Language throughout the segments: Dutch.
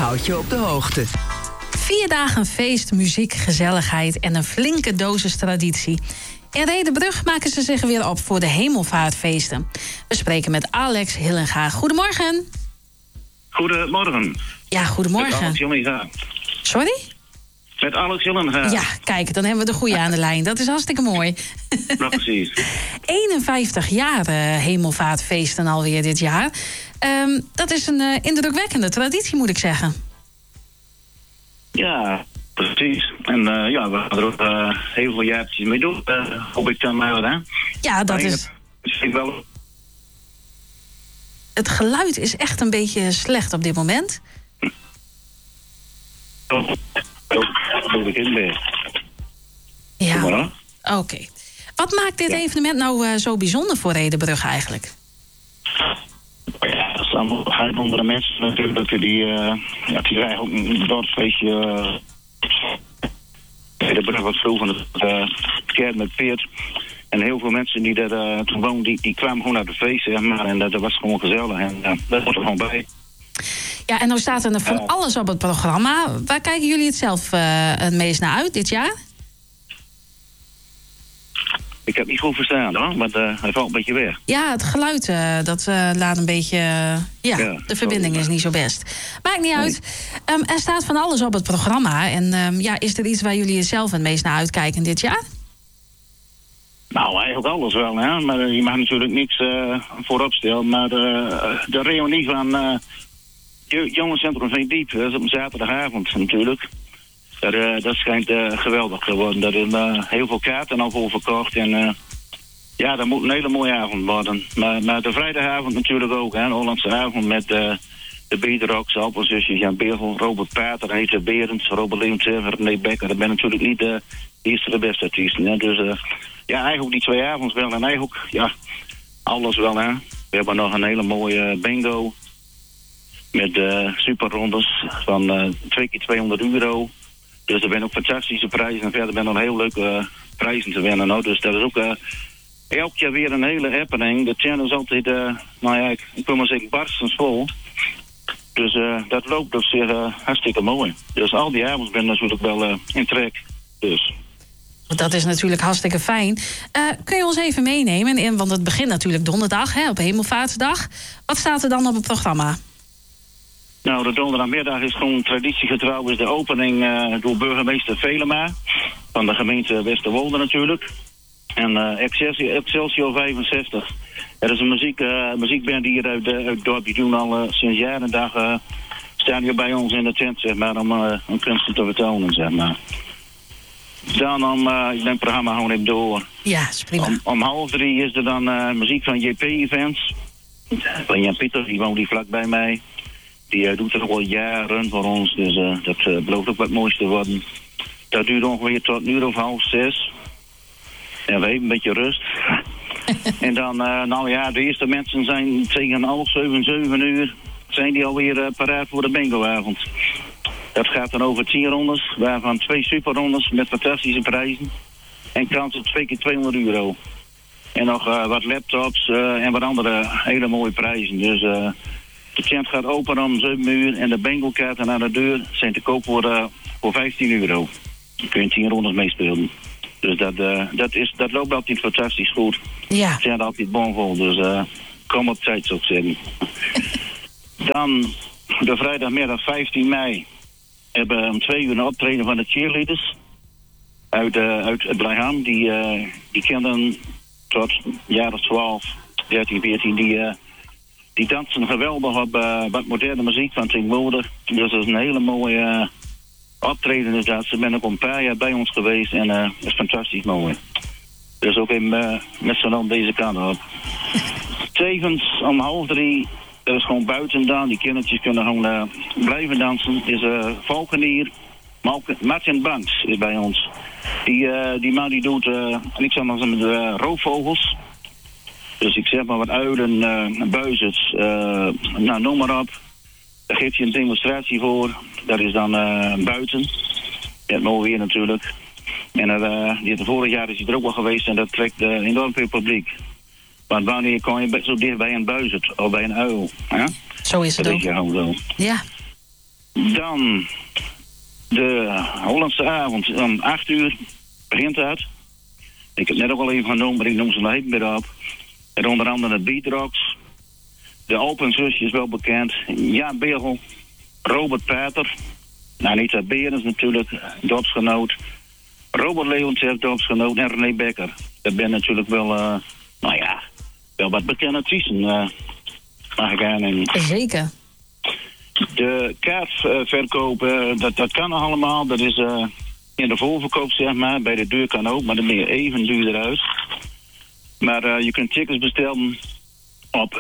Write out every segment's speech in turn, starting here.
houdt je op de hoogte. 4 dagen feest, muziek, gezelligheid en een flinke dosis traditie. In Rhederbrug maken ze zich weer op voor de hemelvaartfeesten. We spreken met Alex Hillenga. Goedemorgen. Goedemorgen. Ja, goedemorgen. Met Alex Hillenga. Sorry? Met Alex Hillenga. Ja, kijk, dan hebben we de goeie aan de lijn. Dat is hartstikke mooi. Nou, precies. 51 jaar hemelvaartfeesten alweer dit jaar. Dat is een indrukwekkende traditie, moet ik zeggen. Ja, precies. En we gaan er ook heel veel jaartjes mee doen. Hoop ik dan maar, hè? Ja, dat is... Misschien wel... Het geluid is echt een beetje slecht op dit moment. Doe ik in weer. Ja, oké. Wat maakt dit evenement nou zo bijzonder voor Rhederbrug eigenlijk? Ja, er staan nog andere mensen natuurlijk die krijgen ook een dorpsfeestje. Rhederbrug was vroeger het kerk met Peert. En heel veel mensen die daar toen woonden, die kwamen gewoon naar de feest, zeg maar. En dat was gewoon gezellig. En dat hoort er gewoon bij. Ja, en nou staat er van alles op het programma. Waar kijken jullie het zelf het meest naar uit dit jaar? Ik heb niet goed verstaan, hoor, maar hij valt een beetje weg. Ja, het geluid, dat laat een beetje... de verbinding is niet zo best. Maakt niet uit. Er staat van alles op het programma. En is er iets waar jullie het zelf het meest naar uitkijken dit jaar? Nou, eigenlijk alles wel, hè. Maar je mag natuurlijk niks voorop stellen. Maar de reunie van Jongerencentrum Veendiept, dat is op een zaterdagavond natuurlijk. Dat schijnt geweldig te worden. Er is heel veel kaarten al voor verkocht. En dat moet een hele mooie avond worden. Maar de vrijdagavond natuurlijk ook, hè. Een Hollandse avond met de Beatrox, Alpenzusjes, Jan Beervel, Robert Pater, Heete Berends, Robert Leeuwen, René Becker. Dat ben natuurlijk niet de eerste de beste artiesten. Hè. Dus eigenlijk die 2 avonds wel. En eigenlijk, alles wel, hè. We hebben nog een hele mooie bingo. Met superrondes van 2 keer €200. Dus er zijn ook fantastische prijzen. En verder zijn er nog heel leuke prijzen te winnen. Nou. Dus dat is ook elk jaar weer een hele happening. De channel is altijd, ik wil maar zeggen, barstensvol. Dus dat loopt op zich hartstikke mooi. Dus al die avonds ben ik natuurlijk wel in trek. Dus. Dat is natuurlijk hartstikke fijn. Kun je ons even meenemen? Want het begint natuurlijk donderdag, op Hemelvaartsdag. Wat staat er dan op het programma? Nou, de donderdagmiddag is gewoon traditiegetrouw, is de opening door burgemeester Velema van de gemeente Westerwolde natuurlijk. En Excelsior 65. Er is een muziekband hier uit het dorp, die doen al sinds jaren en dag staan hier bij ons in de tent, zeg maar, om een kunst te vertonen, zeg maar. Dan ik denk het programma gewoon even door. Ja, is prima. Om 2:30 is er dan muziek van JP Events. Van Jan Pieter, die woont hier vlak bij mij. Die doet er al jaren voor ons, dus dat belooft ook wat moois te worden. Dat duurt ongeveer tot 5:30. En we hebben een beetje rust. En dan, de eerste mensen zijn tegen 7 uur, zijn die alweer paraat voor de bingoavond. Dat gaat dan over 10 rondes, waarvan 2 superrondes met fantastische prijzen. En kans op 2 keer €200. En nog wat laptops en wat andere hele mooie prijzen. Dus de tent gaat open om 7 uur en de bingo-kaarten aan de deur zijn te koop voor €15. Dan kun je 10 rondes meespelen. Dus dat loopt altijd fantastisch goed. Ja. Ze zijn altijd bomvol, dus kom op tijd, zou ik zeggen. Dan de vrijdagmiddag 15 mei hebben we om 2 uur een optreden van de cheerleaders uit het Blijham. Die kennen tot jaren 12, 13, 14, die dansen geweldig op wat moderne muziek van tegenwoordig. Dus dat is een hele mooie optreden. Dus dat. Ze zijn ook een paar jaar bij ons geweest en dat is fantastisch mooi. Dus ook even met z'n allen deze kant op. Tevens om 2:30, dat is gewoon buiten dan. Die kindertjes kunnen gewoon blijven dansen. Is Valkenier, Martin Banks is bij ons. Die man die doet, ik zeg maar, met roofvogels. Dus ik zeg maar wat uilen, buizerds, noem maar op. Daar geeft hij een demonstratie voor. Dat is dan buiten. Het mooi weer natuurlijk. En vorig jaar is hij er ook wel geweest en dat trekt enorm veel publiek. Want wanneer kom je zo dicht bij een buizerd of bij een uil? Hè? Zo is het dat ook. Is gewoon zo. Ja. Dan de Hollandse avond om 8 uur begint het. Ik heb net ook al even genoemd, maar ik noem ze nog even weer op. En onder andere de Beatrocks. De Open Zusje is wel bekend. Jan Beugel. Robert Pater. Anita Berens natuurlijk, dorpsgenoot. Robert Leeuwens, dorpsgenoot. En René Becker. Dat ben natuurlijk wel, wel wat bekende artiesten. Mag ik aannemen. Zeker. De kaartverkoop, dat kan nog allemaal. Dat is in de voorverkoop, zeg maar. Bij de deur kan ook, maar dan ben je even duurder uit. Maar je kunt tickets bestellen op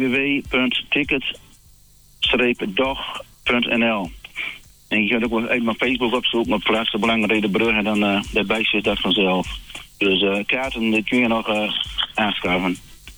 www.ticket-dog.nl. En je kunt ook even mijn Facebook opzoeken op Plaats de Belangrede Brug en dan daarbij zit dat vanzelf. Dus kaarten die kun je nog aanschaffen.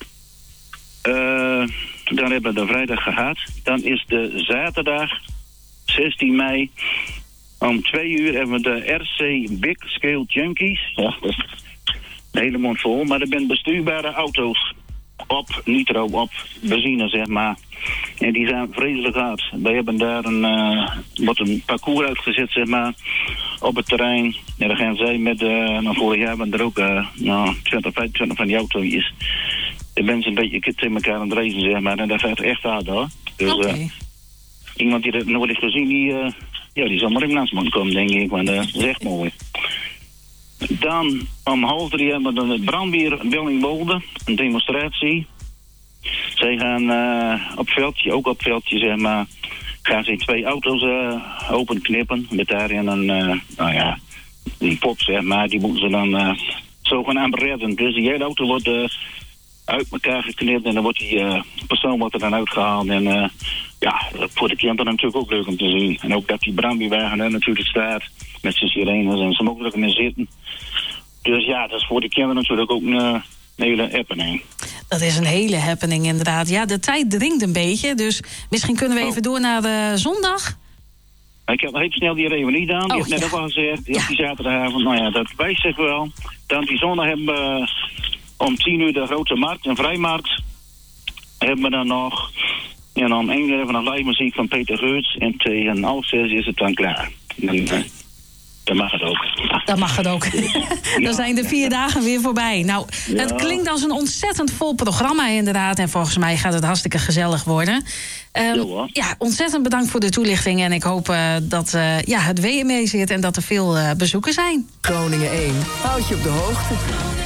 Dan hebben we de vrijdag gehad. Dan is de zaterdag 16 mei om 2 uur hebben we de RC Big Scale Junkies. Ja, dat is een hele mond vol. Maar er zijn bestuurbare auto's op nitro, op benzine, zeg maar. En die zijn vreselijk hard. Wij hebben daar een parcours uitgezet, zeg maar, op het terrein. En dan gaan zij met, vorig jaar hebben er ook 20, 25 van die autootjes. De mensen een beetje tegen elkaar aan het racen, zeg maar. En dat gaat echt hard, hoor. Dus iemand die dat nooit heeft gezien, die zal maar in Lansman komen, denk ik. Want dat is echt mooi. Dan om 2:30 hebben we het brandweer Bellingwolde, een demonstratie. Zij gaan op veldje, zeg maar, gaan ze 2 auto's openknippen. Met daarin een pop, zeg maar, die moeten ze dan zogenaamd redden. Dus die hele auto wordt uit elkaar geknipt en dan wordt die persoon er dan uitgehaald. En voor de kinderen natuurlijk ook leuk om te zien. En ook dat die brandweerwagen er natuurlijk staat met zijn sirenes en ze mogen er ook mee zitten. Dus ja, dat is voor de kinderen natuurlijk ook een hele happening. Dat is een hele happening, inderdaad. Ja, de tijd dringt een beetje, dus misschien kunnen we even door naar de zondag. Ik heb even snel die reunie gedaan. Die heb net ook al gezegd. Die op die zaterdagavond. Nou ja, dat wijst zich wel. Dan die zondag hebben we om 10 uur de grote markt, een vrijmarkt. Hebben we dan nog. En om 1 uur hebben we nog live muziek van Peter Geurts. En tegen 5:30 is het dan klaar. Dan mag het ook. Dan mag het ook. Dan zijn de 4 dagen weer voorbij. Nou, het klinkt als een ontzettend vol programma inderdaad. En volgens mij gaat het hartstikke gezellig worden. Ontzettend bedankt voor de toelichting. En ik hoop dat het weer mee zit en dat er veel bezoekers zijn. Groningen 1 houdt je op de hoogte.